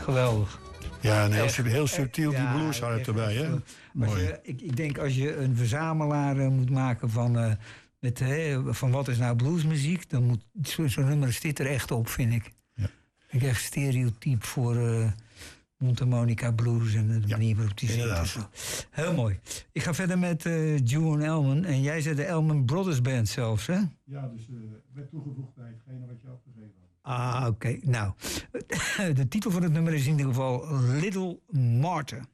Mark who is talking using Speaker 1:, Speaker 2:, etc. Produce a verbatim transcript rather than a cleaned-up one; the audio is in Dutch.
Speaker 1: Geweldig.
Speaker 2: Ja, en heel,
Speaker 1: Echt,
Speaker 2: heel subtiel die
Speaker 1: ja,
Speaker 2: bluesharp
Speaker 1: echt,
Speaker 2: erbij, hè?
Speaker 1: Als
Speaker 2: Mooi.
Speaker 1: je, ik, ik denk als je een verzamelaar uh, moet maken van, uh, met, uh, van wat is nou bluesmuziek, dan moet zo'n zo nummer zit er echt op, vind ik.
Speaker 2: Ja.
Speaker 1: Ik echt stereotyp voor uh, Mondharmonica blues en de
Speaker 2: Ja,
Speaker 1: manier waarop die zit. Heel mooi. Ik ga verder met uh, June Elman. En jij zei de Elman Brothers Band zelfs, hè?
Speaker 2: Ja, dus uh, werd toegevoegd bij hetgene wat je afgegeven had.
Speaker 1: Ah, oké. Okay. Nou, de titel van het nummer is in ieder geval Little Martyr.